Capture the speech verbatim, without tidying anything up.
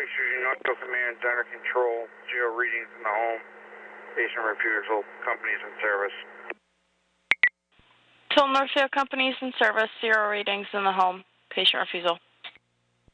Lake Shooting, Northfield Command, Center Control, zero readings in the home, patient refusal, companies in service. Till Northfield, companies in service, zero readings in the home, patient refusal.